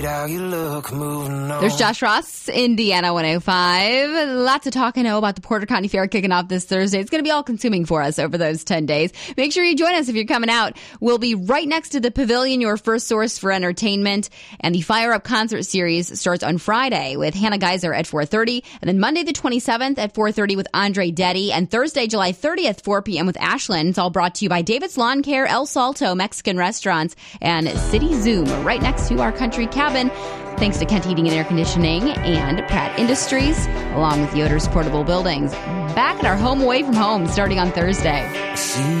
How you look, moving on. There's Josh Ross, Indiana 105. Lots of talk I know about the Porter County Fair kicking off this Thursday. It's going to be all consuming for us over those 10 days. Make sure you join us if you're coming out. We'll be right next to the Pavilion, your first source for entertainment. And the Fire Up concert series starts on Friday with Hannah Geiser at 4:30. And then Monday the 27th at 4:30 with Andre Detty. And Thursday, July 30th, 4 p.m. with Ashland. It's all brought to you by David's Lawn Care, El Salto Mexican Restaurants, and City Zoom, right next to our country cabin. Thanks to Kent Heating and Air Conditioning and Pratt Industries, along with Yoder's Portable Buildings. Back at our home away from home starting on Thursday. See